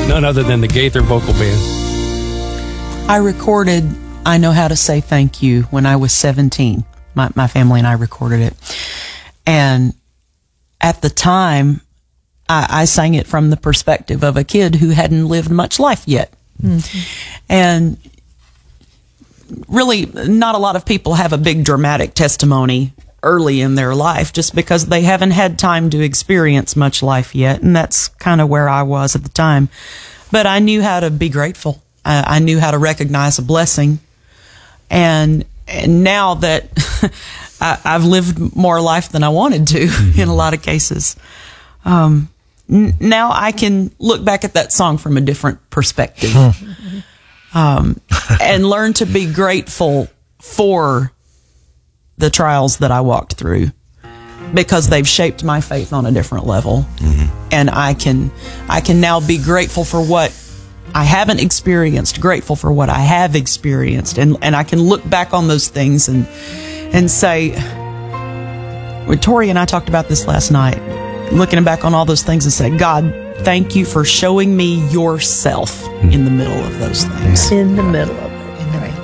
none other than the Gaither Vocal Band. I recorded I Know How to Say Thank You when I was 17. My family and I recorded it. And at the time, I sang it from the perspective of a kid who hadn't lived much life yet. Mm-hmm. And really, not a lot of people have a big dramatic testimony early in their life just because they haven't had time to experience much life yet. And that's kind of where I was at the time. But I knew how to be grateful. I knew how to recognize a blessing. And now that I've lived more life than I wanted to in a lot of cases, now I can look back at that song from a different perspective and learn to be grateful for the trials that I walked through because they've shaped my faith on a different level. Mm-hmm. And I can now be grateful for what I haven't experienced, grateful for what I have experienced. And I can look back on those things and say, Tori and I talked about this last night, looking back on all those things and say, God, thank you for showing me yourself in the middle of those things. In the middle of it.